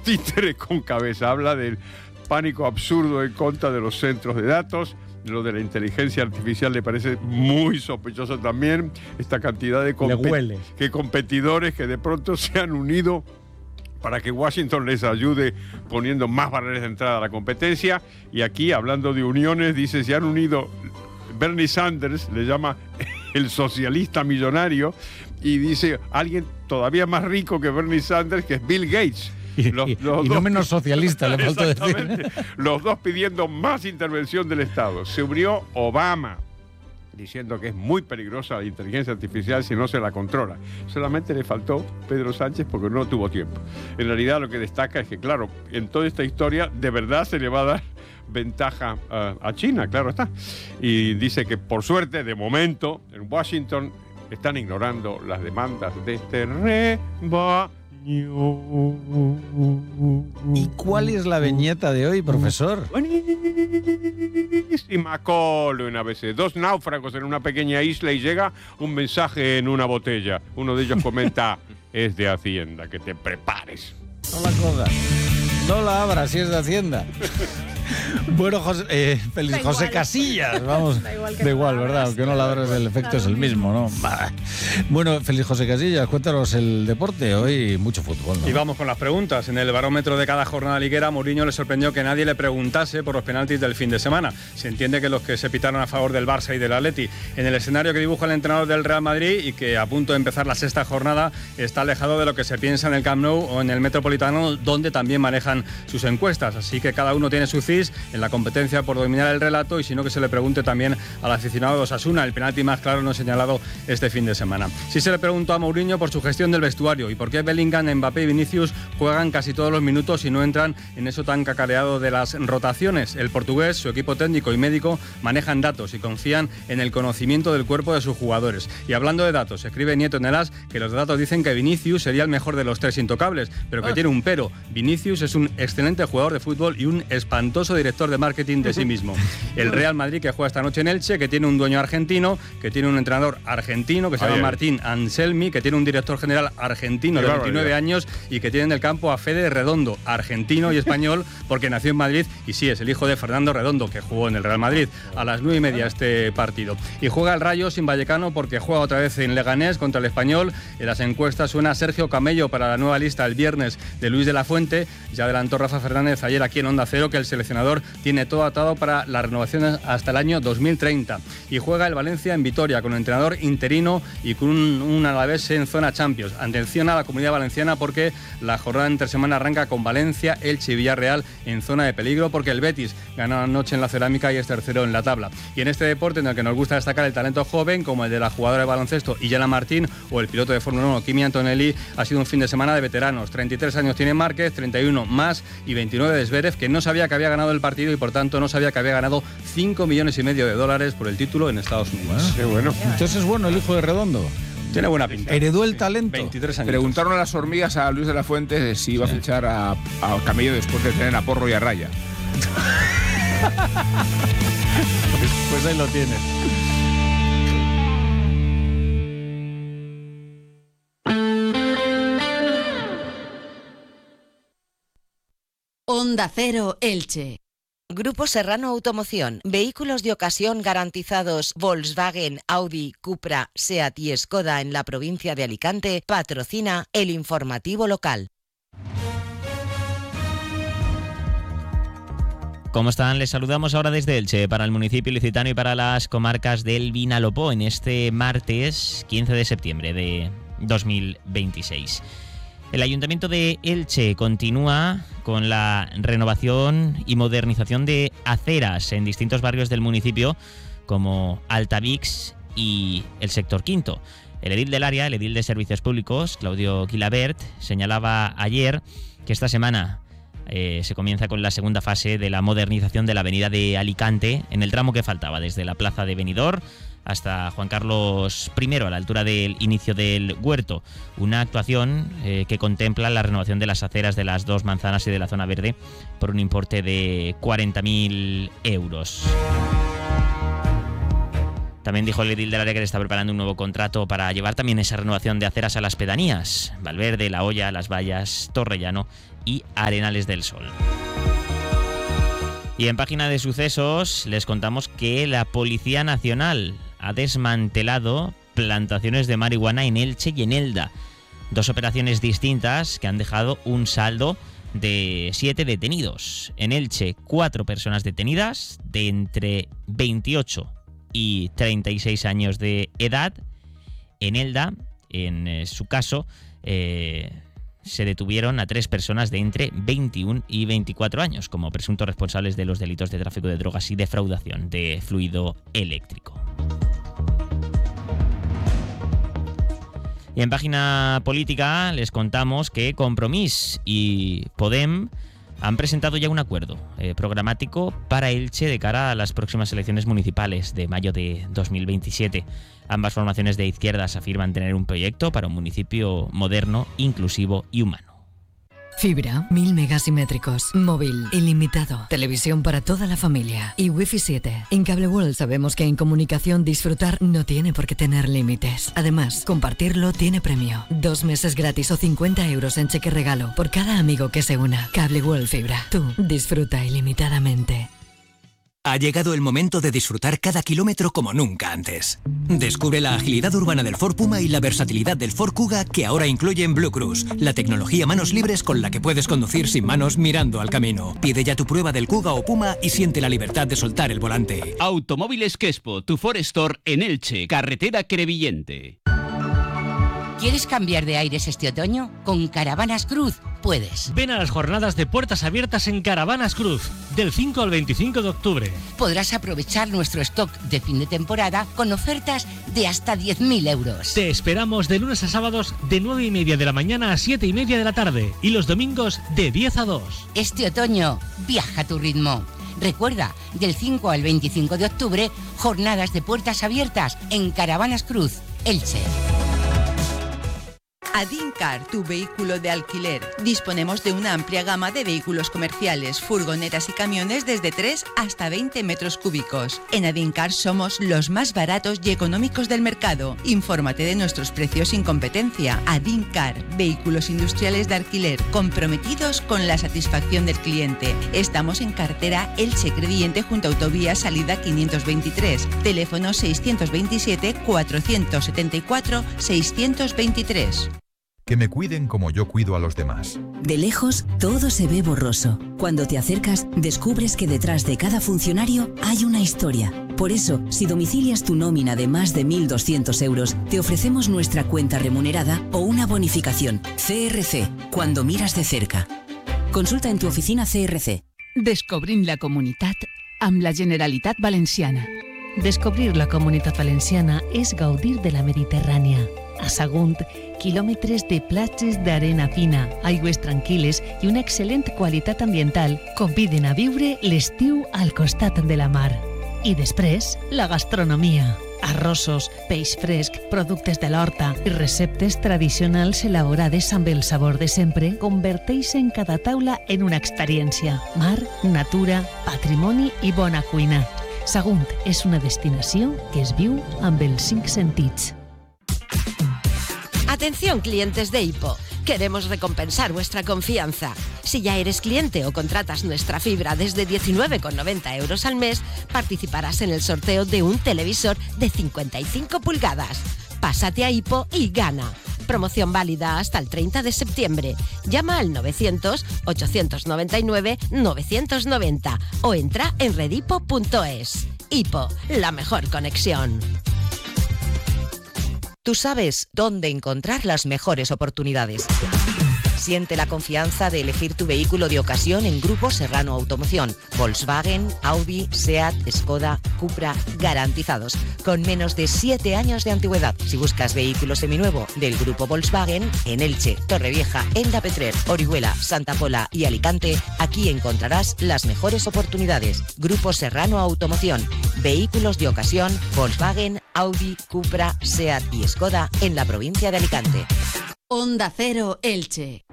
títeres con cabeza. Habla del pánico absurdo en contra de los centros de datos. Lo de la inteligencia artificial le parece muy sospechoso también. Esta cantidad de competidores que de pronto se han unido para que Washington les ayude poniendo más barreras de entrada a la competencia. Y aquí, hablando de uniones, dice, se han unido. Bernie Sanders le llama el socialista millonario, y dice alguien todavía más rico que Bernie Sanders, que es Bill Gates. Y no menos socialista, le faltó decir. Los dos pidiendo más intervención del Estado. Se unió Obama, diciendo que es muy peligrosa la inteligencia artificial si no se la controla. Solamente le faltó Pedro Sánchez porque no tuvo tiempo. En realidad lo que destaca es que, claro, en toda esta historia de verdad se le va a dar ventaja a China, claro está. Y dice que por suerte, de momento, en Washington están ignorando las demandas de este rebaño. ¿Y cuál es la viñeta de hoy, profesor? Buenísima, Colwyn, a veces. Dos náufragos en una pequeña isla y llega un mensaje en una botella. Uno de ellos comenta, es de Hacienda, que te prepares. No la cojas. No la abras si es de Hacienda. Bueno, feliz José Casillas. Vamos, da igual, ¿verdad? Aunque no la abras, el efecto es el mismo, ¿no? Bueno, feliz José Casillas, cuéntanos el deporte. Hoy mucho fútbol, ¿no? Y vamos con las preguntas. En el barómetro de cada jornada liguera, Mourinho le sorprendió que nadie le preguntase por los penaltis del fin de semana. Se entiende que los que se pitaron a favor del Barça y del Atleti. En el escenario que dibuja el entrenador del Real Madrid y que a punto de empezar la sexta jornada está alejado de lo que se piensa en el Camp Nou o en el Metropolitano, donde también manejan sus encuestas. Así que cada uno tiene su CIS en la competencia por dominar el relato, y si no, que se le pregunte también al aficionado de Osasuna, el penalti más claro no señalado este fin de semana. Sí se le preguntó a Mourinho por su gestión del vestuario y por qué Bellingham, Mbappé y Vinicius juegan casi todos los minutos y no entran en eso tan cacareado de las rotaciones. El portugués, su equipo técnico y médico manejan datos y confían en el conocimiento del cuerpo de sus jugadores. Y hablando de datos, escribe Nieto en el AS que los datos dicen que Vinicius sería el mejor de los tres intocables, pero que tiene un pero. Vinicius es un excelente jugador de fútbol y un espantoso director de marketing de sí mismo. El Real Madrid, que juega esta noche en Elche, que tiene un dueño argentino, que tiene un entrenador argentino que se llama Martín Anselmi, que tiene un director general argentino de 29 años y que tiene en el campo a Fede Redondo, argentino y español, porque nació en Madrid y sí, es el hijo de Fernando Redondo, que jugó en el Real Madrid. A las 9:30 este partido. Y juega el Rayo sin Vallecano porque juega otra vez en Leganés contra el Español. En las encuestas suena Sergio Camello para la nueva lista el viernes de Luis de la Fuente. Ya adelantó Rafa Fernández ayer aquí en Onda Cero que el seleccionador tiene todo atado para la renovación hasta el año 2030. Y juega el Valencia en Vitoria con un entrenador interino y con un Alavés en zona Champions. Atención a la Comunidad Valenciana porque la jornada entre semana arranca con Valencia, Elche y Villarreal en zona de peligro porque el Betis ganó anoche en la Cerámica y es tercero en la tabla. Y en este deporte en el que nos gusta destacar el talento joven como el de la jugadora de baloncesto Iyana Martín o el piloto de Fórmula 1 Kimi Antonelli, ha sido un fin de semana de veteranos. 33 años tiene Márquez, 31 más y 29 de Zverev, que no sabía que había ganado el partido y por tanto no sabía que había ganado $5,5 millones por el título en Estados Unidos. Qué bueno. Entonces es bueno el hijo de Redondo. Tiene buena pinta. Heredó el talento. 23 años. Preguntaron a las hormigas a Luis de la Fuente si iba a fichar a Camello después de tener a Porro y a Raya. Pues ahí lo tienes. Onda Cero Elche. Grupo Serrano Automoción. Vehículos de ocasión garantizados Volkswagen, Audi, Cupra, Seat y Skoda en la provincia de Alicante. Patrocina el informativo local. ¿Cómo están? Les saludamos ahora desde Elche para el municipio ilicitano y para las comarcas del Vinalopó en este martes 15 de septiembre de 2026. El Ayuntamiento de Elche continúa con la renovación y modernización de aceras en distintos barrios del municipio como Altavix y el sector Quinto. El edil del área, el edil de Servicios Públicos, Claudio Quilabert, señalaba ayer que esta semana se comienza con la segunda fase de la modernización de la avenida de Alicante en el tramo que faltaba desde la plaza de Benidorm hasta Juan Carlos I, a la altura del inicio del Huerto. Una actuación que contempla la renovación de las aceras de las Dos Manzanas y de la zona verde por un importe de 40.000 euros. También dijo el edil del área que le está preparando un nuevo contrato para llevar también esa renovación de aceras a las pedanías: Valverde, La Hoya, Las Vallas, Torrellano y Arenales del Sol. Y en página de sucesos les contamos que la Policía Nacional ha desmantelado plantaciones de marihuana en Elche y en Elda. 2 operaciones distintas que han dejado un saldo de 7 detenidos. En Elche, 4 personas detenidas de entre 28 y 36 años de edad. En Elda, en su caso, se detuvieron a 3 personas de entre 21 y 24 años como presuntos responsables de los delitos de tráfico de drogas y defraudación de fluido eléctrico. Y en página política les contamos que Compromís y Podem han presentado ya un acuerdo programático para Elche de cara a las próximas elecciones municipales de mayo de 2027. Ambas formaciones de izquierdas afirman tener un proyecto para un municipio moderno, inclusivo y humano. Fibra, 1000 megasimétricos, móvil, ilimitado, televisión para toda la familia y Wi-Fi 7. En Cable World sabemos que en comunicación disfrutar no tiene por qué tener límites. Además, compartirlo tiene premio. 2 meses gratis o 50 euros en cheque regalo por cada amigo que se una. Cable World Fibra. Tú disfruta ilimitadamente. Ha llegado el momento de disfrutar cada kilómetro como nunca antes. Descubre la agilidad urbana del Ford Puma y la versatilidad del Ford Kuga que ahora incluyen Blue Cruise, la tecnología manos libres con la que puedes conducir sin manos mirando al camino. Pide ya tu prueba del Kuga o Puma y siente la libertad de soltar el volante. Automóviles Quespo, tu Ford Store en Elche, carretera Crevillente. ¿Quieres cambiar de aires este otoño? Con Caravanas Cruz puedes. Ven a las jornadas de puertas abiertas en Caravanas Cruz, del 5 al 25 de octubre. Podrás aprovechar nuestro stock de fin de temporada con ofertas de hasta 10.000 euros. Te esperamos de lunes a sábados de 9:30 de la mañana a 7:30 de la tarde y los domingos de 10 a 2. Este otoño, viaja a tu ritmo. Recuerda, del 5 al 25 de octubre, jornadas de puertas abiertas en Caravanas Cruz, Elche. Adincar, tu vehículo de alquiler. Disponemos de una amplia gama de vehículos comerciales, furgonetas y camiones desde 3 hasta 20 metros cúbicos. En Adincar somos los más baratos y económicos del mercado. Infórmate de nuestros precios sin competencia. Adincar, vehículos industriales de alquiler, comprometidos con la satisfacción del cliente. Estamos en carretera Elche Crevillente junto a autovía salida 523. Teléfono 627 474 623. Que me cuiden como yo cuido a los demás. De lejos, todo se ve borroso. Cuando te acercas, descubres que detrás de cada funcionario hay una historia. Por eso, si domicilias tu nómina de más de 1.200 euros, te ofrecemos nuestra cuenta remunerada o una bonificación. CRC, cuando miras de cerca. Consulta en tu oficina CRC. Descobrim la comunitat amb la Generalitat Valenciana. Descobrir la Comunitat Valenciana és gaudir de la Mediterrània. A Sagunt, quilòmetres de platges d'arena fina, aigües tranquil·les i una excel·lent qualitat ambiental conviden a viure l'estiu al costat de la mar. I després, la gastronomia. Arrossos, peix fresc, productes de l'horta i receptes tradicionals elaborades amb el sabor de sempre converteixen cada taula en una experiència. Mar, natura, patrimoni i bona cuina. Sagunt és una destinació que es viu amb els 5 sentits. Atención, clientes de Hipo. Queremos recompensar vuestra confianza. Si ya eres cliente o contratas nuestra fibra desde 19,90 euros al mes, participarás en el sorteo de un televisor de 55 pulgadas. Pásate a Hipo y gana. Promoción válida hasta el 30 de septiembre. Llama al 900-899-990 o entra en redhipo.es. Hipo, la mejor conexión. Tú sabes dónde encontrar las mejores oportunidades. Siente la confianza de elegir tu vehículo de ocasión en Grupo Serrano Automoción. Volkswagen, Audi, Seat, Skoda, Cupra, garantizados, con menos de 7 años de antigüedad. Si buscas vehículo seminuevo del Grupo Volkswagen, en Elche, Torrevieja, Elda Petrer, Orihuela, Santa Pola y Alicante, aquí encontrarás las mejores oportunidades. Grupo Serrano Automoción. Vehículos de ocasión, Volkswagen, Audi, Cupra, Seat y Skoda en la provincia de Alicante. Onda Cero, Elche.